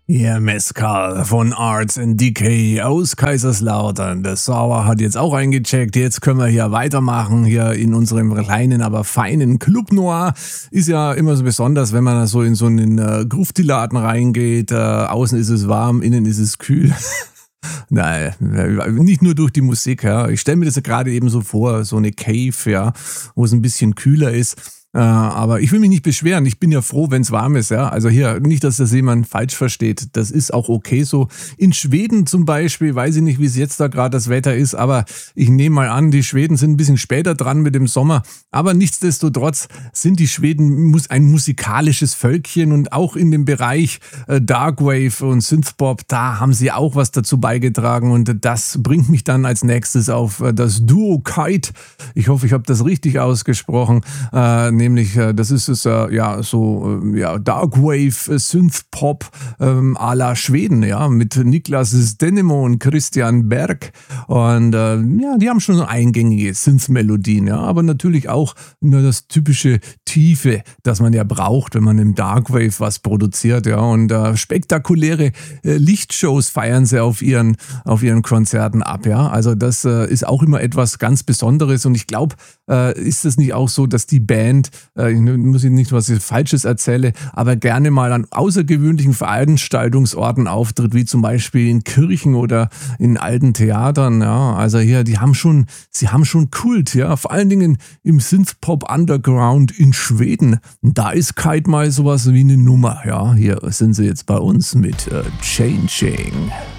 Ihr Mescal von Arts and Decay aus Kaiserslautern. Der Sauer hat jetzt auch eingecheckt. Jetzt können wir hier weitermachen, hier in unserem kleinen, aber feinen Club Noir. Ist ja immer so besonders, wenn man so in so einen Gruftiladen reingeht. Außen ist es warm, innen ist es kühl. Nein, nicht nur durch die Musik. Ja. Ich stelle mir das ja gerade eben so vor, so eine Cave, ja, wo es ein bisschen kühler ist. Aber ich will mich nicht beschweren. Ich bin ja froh, wenn es warm ist. Ja? Also hier, nicht, dass das jemand falsch versteht. Das ist auch okay so. In Schweden zum Beispiel, weiß ich nicht, wie es jetzt da gerade das Wetter ist, aber ich nehme mal an, die Schweden sind ein bisschen später dran mit dem Sommer. Aber nichtsdestotrotz sind die Schweden ein musikalisches Völkchen und auch in dem Bereich Darkwave und Synthpop, da haben sie auch was dazu beigetragen und das bringt mich dann als nächstes auf das Duo Kite. Ich hoffe, ich habe das richtig ausgesprochen. Nämlich, das ist es Darkwave, Synthpop à la Schweden, ja, mit Niklas Denemo und Christian Berg. Und die haben schon so eingängige Synth-Melodien, ja, aber natürlich auch nur das typische Tiefe, das man ja braucht, wenn man im Darkwave was produziert, ja. Und spektakuläre Lichtshows feiern sie auf ihren Konzerten ab, ja. Also das ist auch immer etwas ganz Besonderes und ich glaube, ist es nicht auch so, dass die Band, ich muss nicht was ich Falsches erzähle, aber gerne mal an außergewöhnlichen Veranstaltungsorten auftritt, wie zum Beispiel in Kirchen oder in alten Theatern, ja, also hier, sie haben schon Kult, ja, vor allen Dingen im Synthpop Underground in Schweden, da ist Kite mal sowas wie eine Nummer, ja, hier sind sie jetzt bei uns mit Changing.